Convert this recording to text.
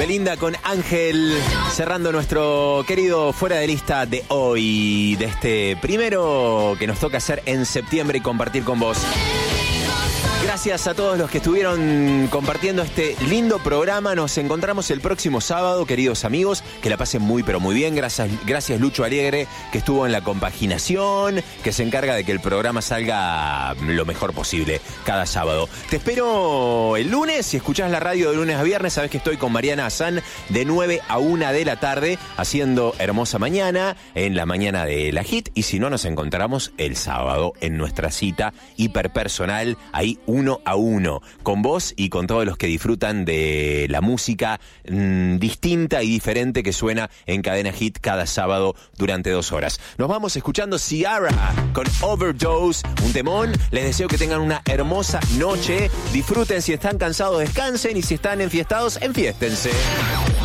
Belinda con Ángel, cerrando nuestro querido Fuera de Lista de hoy, de este primero que nos toca hacer en septiembre y compartir con vos. Gracias a todos los que estuvieron compartiendo este lindo programa. Nos encontramos el próximo sábado, queridos amigos. Que la pasen muy, pero muy bien. Gracias Lucho Alegre, que estuvo en la compaginación, que se encarga de que el programa salga lo mejor posible cada sábado. Te espero el lunes. Si escuchás la radio de lunes a viernes, sabés que estoy con Mariana Azán de 9 a 1 de la tarde, haciendo Hermosa Mañana, en la mañana de la Hit. Y si no, nos encontramos el sábado en nuestra cita hiperpersonal, ahí 1 a 1, con vos y con todos los que disfrutan de la música distinta y diferente que suena en Cadena Hit cada sábado durante 2 horas. Nos vamos escuchando Ciara con Overdose, un temón. Les deseo que tengan una hermosa noche. Disfruten, si están cansados, descansen, y si están enfiestados, enfiéstense.